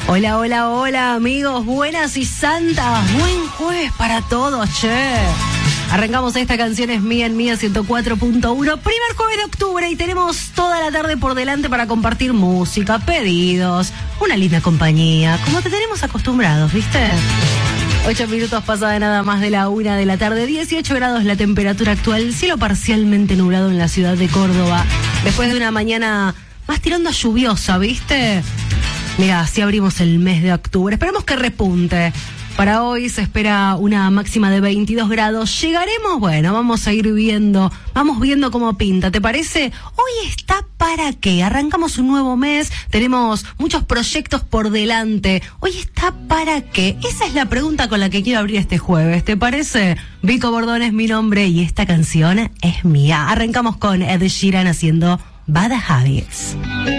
Hola, hola, hola, amigos, buenas y santas. Buen jueves para todos, che. Arrancamos esta canción, es mía en mía 104.1. Primer jueves de octubre y tenemos toda la tarde por delante para compartir música, pedidos, una linda compañía, como te tenemos acostumbrados, ¿viste? 8 minutos pasada nada más de la 1 de la tarde, 18 grados la temperatura actual, cielo parcialmente nublado en la ciudad de Córdoba. Después de una mañana más tirando a lluviosa, ¿viste? Mira, así abrimos el mes de octubre. Esperemos que repunte. Para hoy se espera una máxima de 22 grados. ¿Llegaremos? Bueno, vamos a ir viendo. Vamos viendo cómo pinta. ¿Te parece? Hoy está para qué. Arrancamos un nuevo mes. Tenemos muchos proyectos por delante. Hoy está para qué. Esa es la pregunta con la que quiero abrir este jueves. ¿Te parece? Vico Bordón es mi nombre y esta canción es mía. Arrancamos con Ed Sheeran haciendo Bad Habits.